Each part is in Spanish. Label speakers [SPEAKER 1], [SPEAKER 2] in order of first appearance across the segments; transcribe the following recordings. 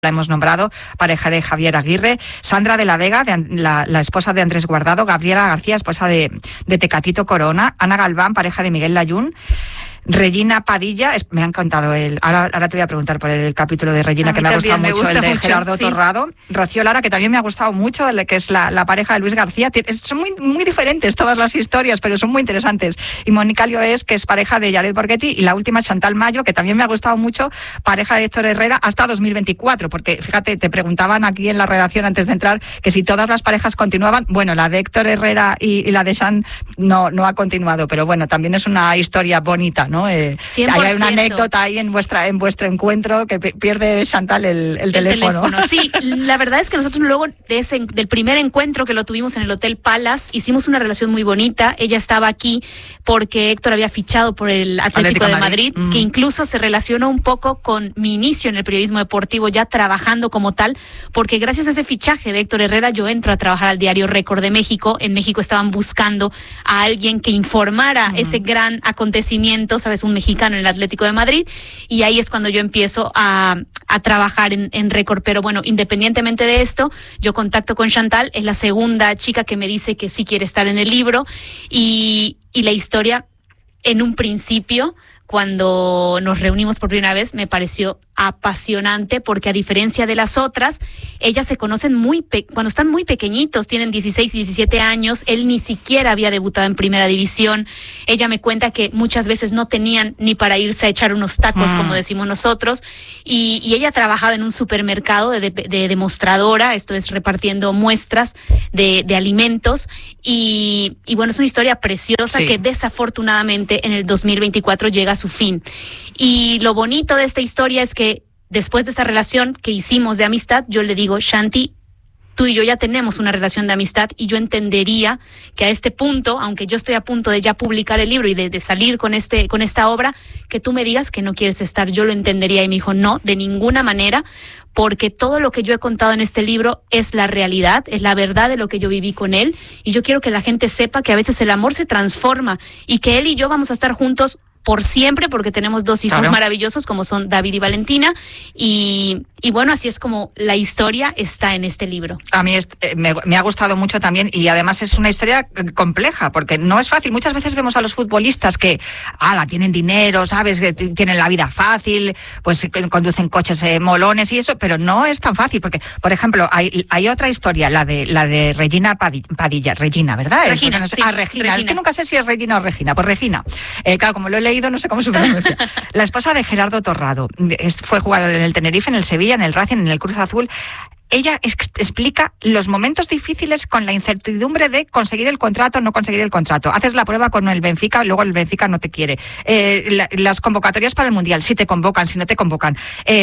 [SPEAKER 1] la hemos nombrado, pareja de Javier Aguirre, Sandra de la Vega, la esposa de Andrés Guardado, Gabriela García, esposa de Tecatito Corona, Ana Galván, pareja de Miguel Layún, Regina Padilla, me ha encantado ahora te voy a preguntar por el capítulo de Regina, que me ha gustado mucho, el de Gerardo Torrado, Rocío Lara, que también me ha gustado mucho, que es la pareja de Luis García. Son muy, muy diferentes todas las historias, pero son muy interesantes. Y Mónica Lloés, que es pareja de Jared Borghetti, y la última, Chantal Mayo, que también me ha gustado mucho, pareja de Héctor Herrera, hasta 2024, porque fíjate, te preguntaban aquí en la redacción antes de entrar que si todas las parejas continuaban. Bueno, la de Héctor Herrera y la de Chan no ha continuado, pero bueno, también es una historia bonita, ¿no?
[SPEAKER 2] 100%.
[SPEAKER 1] Hay una anécdota ahí en vuestro encuentro que pierde Chantal el teléfono.
[SPEAKER 2] Sí, la verdad es que nosotros luego del primer encuentro que lo tuvimos en el Hotel Palace, hicimos una relación muy bonita. Ella estaba aquí porque Héctor había fichado por el Atlético de Madrid, que incluso se relacionó un poco con mi inicio en el periodismo deportivo, ya trabajando como tal, porque gracias a ese fichaje de Héctor Herrera yo entro a trabajar al diario Récord de México. En México estaban buscando a alguien que informara ese gran acontecimiento, ¿sabes? Un mexicano en el Atlético de Madrid, y ahí es cuando yo empiezo a trabajar en Récord. Pero bueno, independientemente de esto, yo contacto con Chantal, es la segunda chica que me dice que sí quiere estar en el libro, y la historia, en un principio, cuando nos reunimos por primera vez, me pareció apasionante, porque a diferencia de las otras, ellas se conocen cuando están muy pequeñitos, tienen 16 y 17 años, él ni siquiera había debutado en Primera División. Ella me cuenta que muchas veces no tenían ni para irse a echar unos tacos, como decimos nosotros, y ella trabajaba en un supermercado de demostradora, esto es repartiendo muestras de alimentos, y bueno, es una historia preciosa, sí, que desafortunadamente en el 2024 llega a su fin. Y lo bonito de esta historia es que después de esa relación que hicimos de amistad, yo le digo, Shanti, tú y yo ya tenemos una relación de amistad, y yo entendería que a este punto, aunque yo estoy a punto de ya publicar el libro y de salir con esta obra, que tú me digas que no quieres estar, yo lo entendería. Y me dijo, no, de ninguna manera, porque todo lo que yo he contado en este libro es la realidad, es la verdad de lo que yo viví con él, y yo quiero que la gente sepa que a veces el amor se transforma, y que él y yo vamos a estar juntos por siempre, porque tenemos dos hijos maravillosos como son David y Valentina, y bueno, así es como la historia está en este libro. A mí me ha gustado mucho también, y además es una historia compleja, porque no es fácil. Muchas veces vemos a los futbolistas que tienen dinero, ¿sabes? Que tienen la vida fácil, pues conducen coches molones y eso, pero no es tan fácil, porque, por ejemplo, hay otra historia, la de Regina Padilla, Regina, ¿verdad? Regina, sí,
[SPEAKER 1] Regina. Es que nunca sé si es Regina o Regina. Pues Regina. Claro, como lo he leído, no sé cómo se pronuncia. La esposa de Gerardo Torrado. Fue jugador en el Tenerife, en el Sevilla, en el Racing, en el Cruz Azul. Ella explica los momentos difíciles con la incertidumbre de conseguir el contrato o no conseguir el contrato. Haces la prueba con el Benfica, luego el Benfica no te quiere. Las convocatorias para el Mundial, si te convocan, si no te convocan.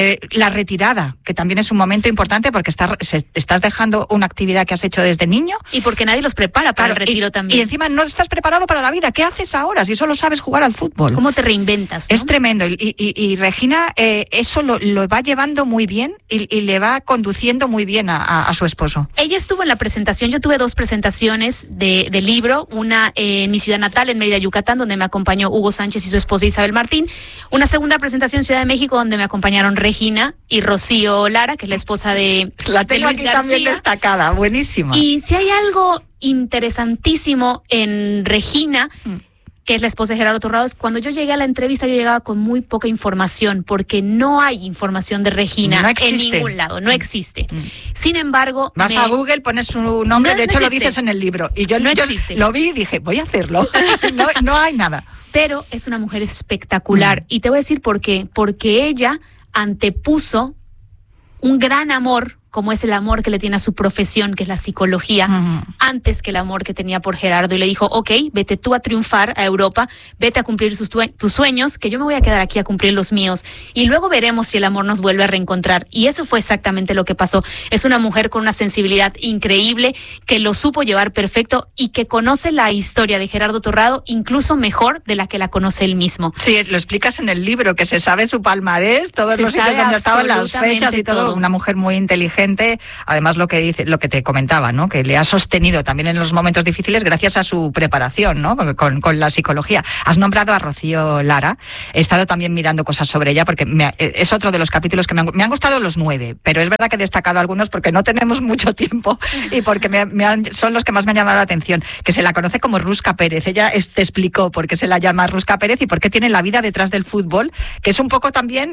[SPEAKER 1] La retirada, que también es un momento importante, porque estás dejando una actividad que has hecho desde niño. Y porque nadie los prepara para el retiro también. Y encima no estás preparado para la vida. ¿Qué haces ahora si solo sabes jugar al fútbol? ¿Cómo te reinventas, no? Es tremendo. Y Regina eso lo va llevando muy bien y le va conduciendo muy bien a su esposo. Ella estuvo en la presentación, yo tuve 2 presentaciones del libro, una en mi ciudad natal, en Mérida, Yucatán, donde me acompañó Hugo Sánchez y su esposa Isabel Martín, una segunda presentación en Ciudad de México, donde me acompañaron Regina y Rocío Lara, que es la esposa de La tengo de Luis aquí García. También destacada, buenísima. Y si hay algo interesantísimo en Regina, que es la esposa de Gerardo Torrado, es cuando yo llegué a la entrevista, yo llegaba con muy poca información, porque no hay información de Regina en ningún lado, no existe. Sin embargo... Vas a Google, pones su nombre, de hecho lo dices en el libro, y yo lo vi y dije, voy a hacerlo. no hay nada. Pero es una mujer espectacular, y te voy a decir por qué. Porque ella antepuso un gran amor, como es el amor que le tiene a su profesión, que es la psicología, antes que el amor que tenía por Gerardo, y le dijo, ok, vete tú a triunfar a Europa, vete a cumplir tus sueños, que yo me voy a quedar aquí a cumplir los míos, y luego veremos si el amor nos vuelve a reencontrar. Y eso fue exactamente lo que pasó. Es una mujer con una sensibilidad increíble, que lo supo llevar perfecto, y que conoce la historia de Gerardo Torrado incluso mejor de la que la conoce él mismo. Sí, lo explicas en el libro, que se sabe su palmarés, todos los sitios donde estaban, las fechas y todo. Una mujer muy inteligente, gente, además lo que te comentaba, ¿no? Que le ha sostenido también en los momentos difíciles gracias a su preparación, ¿no? Con la psicología. Has nombrado a Rocío Lara, he estado también mirando cosas sobre ella porque es otro de los capítulos que me han gustado los 9, pero es verdad que he destacado algunos porque no tenemos mucho tiempo y porque son los que más me han llamado la atención, que se la conoce como Rusca Pérez. Ella te explicó por qué se la llama Rusca Pérez y por qué tiene la vida detrás del fútbol, que es un poco también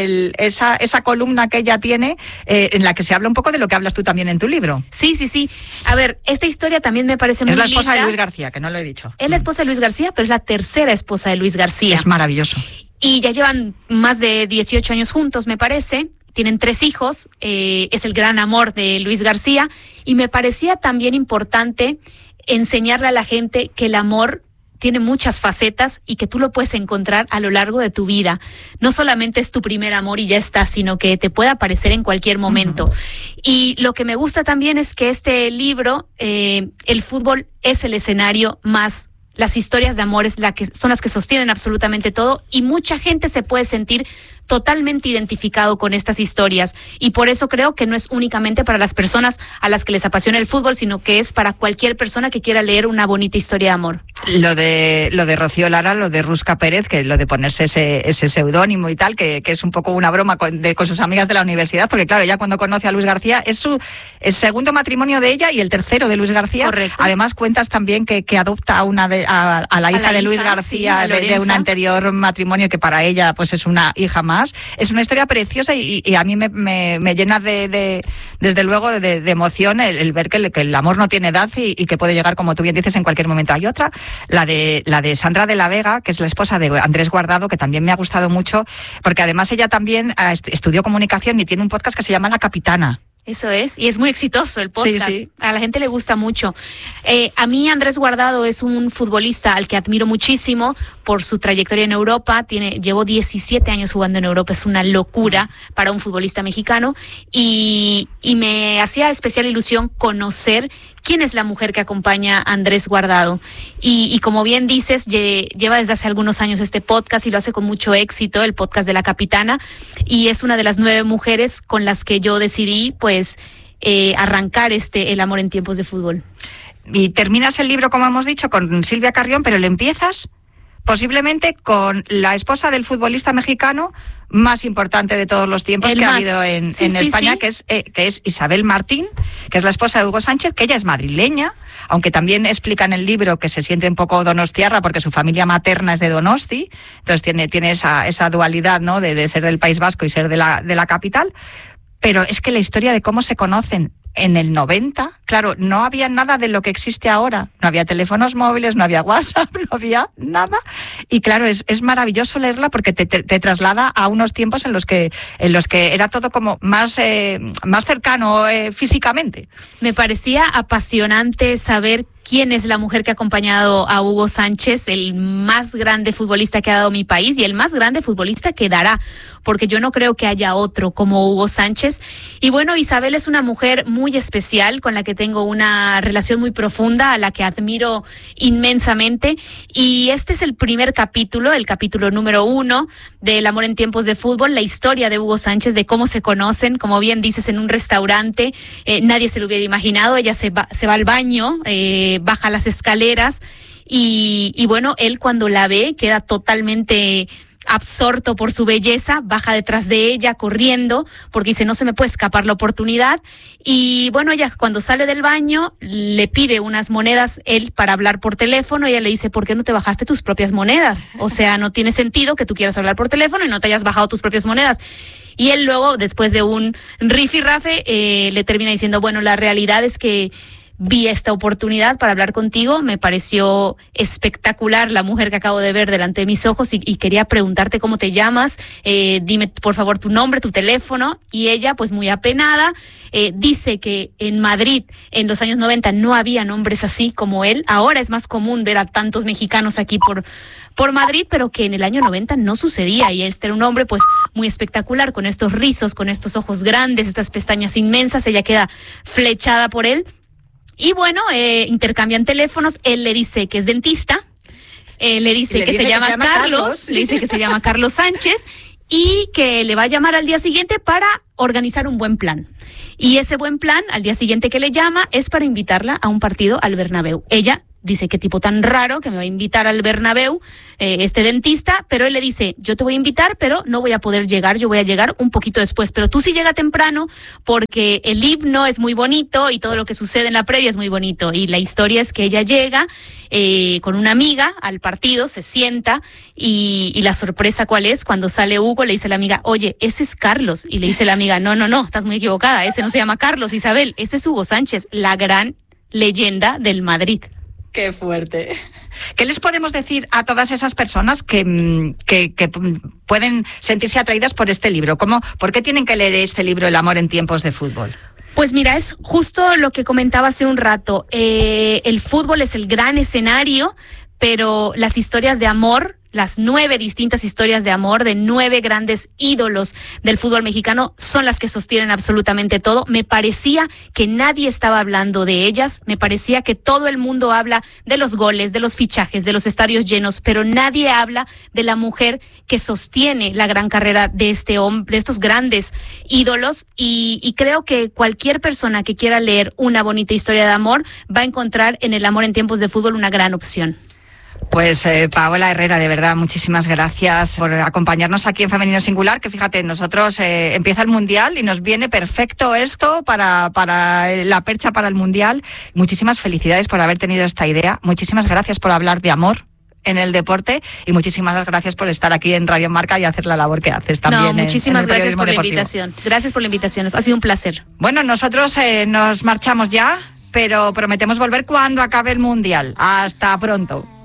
[SPEAKER 1] esa columna que ella tiene en la que se habla un poco de lo que hablas tú también en tu libro.
[SPEAKER 2] Sí. A ver, esta historia también me parece muy linda.
[SPEAKER 1] Es la esposa de Luis García, que no lo he dicho.
[SPEAKER 2] Es la esposa de Luis García, pero es la tercera esposa de Luis García.
[SPEAKER 1] Es maravilloso.
[SPEAKER 2] Y ya llevan más de 18 años juntos, me parece. Tienen 3 hijos. Es el gran amor de Luis García. Y me parecía también importante enseñarle a la gente que el amor tiene muchas facetas y que tú lo puedes encontrar a lo largo de tu vida. No solamente es tu primer amor y ya está, sino que te puede aparecer en cualquier momento. Y lo que me gusta también es que este libro, el fútbol es el escenario más. Las historias de amor son las que sostienen absolutamente todo y mucha gente se puede sentir totalmente identificado con estas historias y por eso creo que no es únicamente para las personas a las que les apasiona el fútbol, sino que es para cualquier persona que quiera leer una bonita historia de amor.
[SPEAKER 1] Lo de Rocío Lara, lo de Rusca Pérez, que lo de ponerse ese seudónimo y tal, que es un poco una broma con sus amigas de la universidad, porque claro, ella cuando conoce a Luis García es el segundo matrimonio de ella y el tercero de Luis García.
[SPEAKER 2] Correcto.
[SPEAKER 1] Además cuentas también que adopta a la hija de Luis García, sí, de un anterior matrimonio que para ella pues es una hija más. Es una historia preciosa y a mí me llena desde luego de emoción el ver que el amor no tiene edad y que puede llegar, como tú bien dices, en cualquier momento. Hay otra, la de Sandra de la Vega, que es la esposa de Andrés Guardado, que también me ha gustado mucho, porque además ella también estudió comunicación y tiene un podcast que se llama La Capitana.
[SPEAKER 2] Eso es, y es muy exitoso el podcast.
[SPEAKER 1] Sí.
[SPEAKER 2] A la gente le gusta mucho. A mí Andrés Guardado es un futbolista al que admiro muchísimo por su trayectoria en Europa. Llevó 17 años jugando en Europa, es una locura para un futbolista mexicano. Y me hacía especial ilusión conocer quién es la mujer que acompaña a Andrés Guardado. Y como bien dices, lleva desde hace algunos años este podcast y lo hace con mucho éxito, el podcast de La Capitana, y es una de las 9 mujeres con las que yo decidí, pues, arrancar El amor en tiempos de fútbol.
[SPEAKER 1] Y terminas el libro, como hemos dicho, con Silvia Carrión, pero lo empiezas posiblemente con la esposa del futbolista mexicano más importante de todos los tiempos ha habido en España, sí. Que es Isabel Martín, que es la esposa de Hugo Sánchez, que ella es madrileña, aunque también explica en el libro que se siente un poco donostiarra porque su familia materna es de Donosti, entonces tiene esa dualidad, ¿no? de ser del País Vasco y ser de la capital. Pero es que la historia de cómo se conocen en el 90, claro, no había nada de lo que existe ahora. No había teléfonos móviles, no había WhatsApp, no había nada. Y claro, es maravilloso leerla porque te traslada a unos tiempos en los que era todo como más cercano físicamente.
[SPEAKER 2] Me parecía apasionante saber quién es la mujer que ha acompañado a Hugo Sánchez, el más grande futbolista que ha dado mi país y el más grande futbolista que dará, porque yo no creo que haya otro como Hugo Sánchez. Y bueno, Isabel es una mujer muy especial, con la que tengo una relación muy profunda, a la que admiro inmensamente. Y este es el primer capítulo, el capítulo número 1 del Amor en tiempos de fútbol, la historia de Hugo Sánchez, de cómo se conocen, como bien dices, en un restaurante. Nadie se lo hubiera imaginado. Ella se va al baño, baja las escaleras y bueno, él cuando la ve queda totalmente absorto por su belleza, baja detrás de ella corriendo porque dice no se me puede escapar la oportunidad. Y bueno, ella cuando sale del baño le pide unas monedas él para hablar por teléfono y ella le dice ¿por qué no te bajaste tus propias monedas? O sea, no tiene sentido que tú quieras hablar por teléfono y no te hayas bajado tus propias monedas. Y él luego, después de un rifirrafe, le termina diciendo bueno, la realidad es que vi esta oportunidad para hablar contigo, me pareció espectacular la mujer que acabo de ver delante de mis ojos y quería preguntarte cómo te llamas, dime por favor tu nombre, tu teléfono. Y ella pues muy apenada dice que en Madrid en los años 90 no había nombres así como él, ahora es más común ver a tantos mexicanos aquí por Madrid, pero que en el año 90 no sucedía y este era un hombre pues muy espectacular, con estos rizos, con estos ojos grandes, estas pestañas inmensas, ella queda flechada por él. Y bueno, intercambian teléfonos, él le dice que es dentista, le dice que se llama Carlos, le dice que se llama Carlos Sánchez, y que le va a llamar al día siguiente para organizar un buen plan. Y ese buen plan, al día siguiente que le llama, es para invitarla a un partido al Bernabéu. Ella dice, qué tipo tan raro que me va a invitar al Bernabéu, este dentista, pero él le dice, yo te voy a invitar, pero no voy a poder llegar, yo voy a llegar un poquito después, pero tú sí llega temprano porque el himno es muy bonito y todo lo que sucede en la previa es muy bonito. Y la historia es que ella llega con una amiga al partido, se sienta y la sorpresa ¿cuál es? Cuando sale Hugo le dice a la amiga, oye, ese es Carlos, y le dice la amiga, no, estás muy equivocada, ese no se llama Carlos, Isabel, ese es Hugo Sánchez, la gran leyenda del Madrid.
[SPEAKER 1] Qué fuerte. ¿Qué les podemos decir a todas esas personas que pueden sentirse atraídas por este libro? ¿Por qué tienen que leer este libro, El amor en tiempos de fútbol?
[SPEAKER 2] Pues mira, es justo lo que comentaba hace un rato. El fútbol es el gran escenario, pero las historias de amor, las 9 distintas historias de amor de 9 grandes ídolos del fútbol mexicano son las que sostienen absolutamente todo. Me parecía que nadie estaba hablando de ellas, me parecía que todo el mundo habla de los goles, de los fichajes, de los estadios llenos, pero nadie habla de la mujer que sostiene la gran carrera de este hombre, de estos grandes ídolos, y creo que cualquier persona que quiera leer una bonita historia de amor va a encontrar en El amor en tiempos de fútbol una gran opción.
[SPEAKER 1] Pues Paola Herrera, de verdad, muchísimas gracias por acompañarnos aquí en Femenino Singular, que fíjate, nosotros empieza el Mundial y nos viene perfecto esto para la percha para el Mundial. Muchísimas felicidades por haber tenido esta idea, muchísimas gracias por hablar de amor en el deporte y muchísimas gracias por estar aquí en Radio Marca y hacer la labor que haces también.
[SPEAKER 2] No, muchísimas gracias por
[SPEAKER 1] deportivo.
[SPEAKER 2] La invitación. Gracias por la invitación, ha sido un placer.
[SPEAKER 1] Bueno, nosotros nos marchamos ya, pero prometemos volver cuando acabe el Mundial. Hasta pronto.